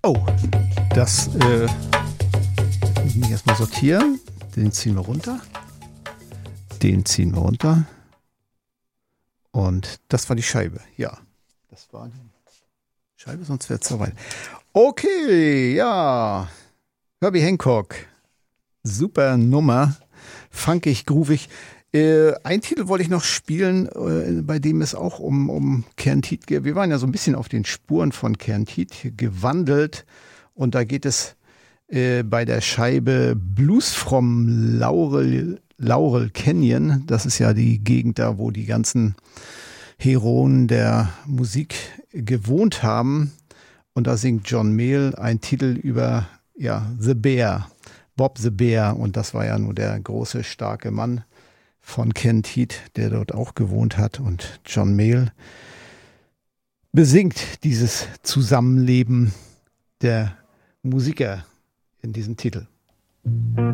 Oh, das muss ich erstmal sortieren. Den ziehen wir runter. Den ziehen wir runter. Und das war die Scheibe. Ja, das war die Scheibe, sonst wäre es zu weit. Okay, ja. Herbie Hancock. Super Nummer. Funkig, groovig. Ein Titel wollte ich noch spielen, bei dem es auch um Kern Tiet geht. Wir waren ja so ein bisschen auf den Spuren von Kern Tiet gewandelt. Und da geht es bei der Scheibe Blues from Laurel Canyon. Das ist ja die Gegend da, wo die ganzen Heroen der Musik gewohnt haben. Und da singt John Mayall einen Titel über The Bear, Bob the Bear. Und das war ja nur der große, starke Mann von Kern Tiet, der dort auch gewohnt hat. Und John Mayall besingt dieses Zusammenleben der Musiker in diesem Titel.